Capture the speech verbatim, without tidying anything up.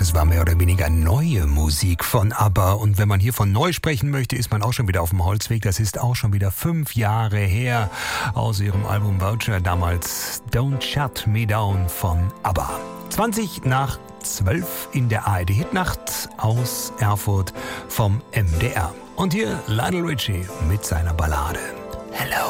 das war mehr oder weniger neue Musik von ABBA. Und wenn man hier von neu sprechen möchte, ist man auch schon wieder auf dem Holzweg. Das ist auch schon wieder fünf Jahre her aus ihrem Album Voucher, damals Don't Shut Me Down von ABBA. zwanzig nach zwölf in der A R D Hitnacht aus Erfurt vom M D R. Und hier Lionel Richie mit seiner Ballade Hello.